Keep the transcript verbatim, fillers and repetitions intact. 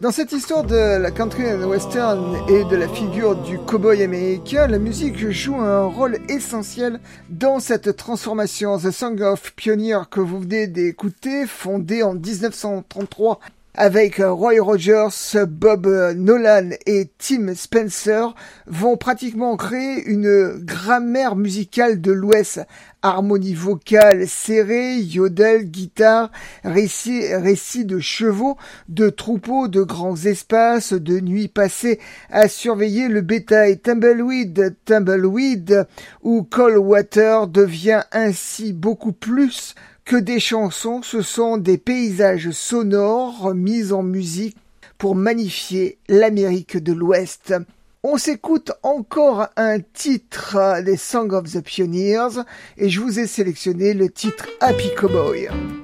Dans cette histoire de la country and western et de la figure du cow-boy américain, la musique joue un rôle essentiel dans cette transformation. The Song of Pioneer que vous venez d'écouter, fondé en dix-neuf cent trente-trois avec Roy Rogers, Bob Nolan et Tim Spencer, vont pratiquement créer une grammaire musicale de l'Ouest. Harmonie vocale serrée, yodel, guitare, récits récits de chevaux, de troupeaux, de grands espaces, de nuits passées à surveiller le bétail. Tumbleweed, Tumbleweed ou Cold Water devient ainsi beaucoup plus que des chansons, ce sont des paysages sonores mis en musique pour magnifier l'Amérique de l'Ouest. On s'écoute encore un titre des Song of the Pioneers et je vous ai sélectionné le titre Happy Cowboy.